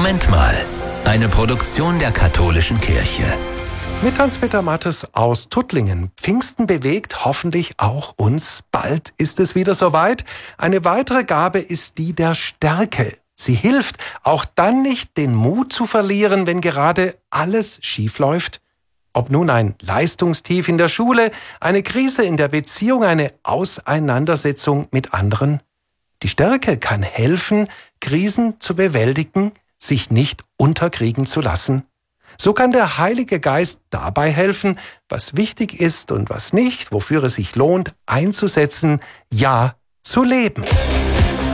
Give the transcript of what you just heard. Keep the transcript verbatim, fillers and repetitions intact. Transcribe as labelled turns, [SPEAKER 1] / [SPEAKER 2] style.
[SPEAKER 1] Moment mal. Eine Produktion der Katholischen Kirche.
[SPEAKER 2] Mit Hans-Peter Mattes aus Tuttlingen. Pfingsten bewegt hoffentlich auch uns. Bald ist es wieder soweit. Eine weitere Gabe ist die der Stärke. Sie hilft, auch dann nicht den Mut zu verlieren, wenn gerade alles schief läuft. Ob nun ein Leistungstief in der Schule, eine Krise in der Beziehung, eine Auseinandersetzung mit anderen. Die Stärke kann helfen, Krisen zu bewältigen, sich nicht unterkriegen zu lassen. So kann der Heilige Geist dabei helfen, was wichtig ist und was nicht, wofür es sich lohnt, einzusetzen, ja zu leben.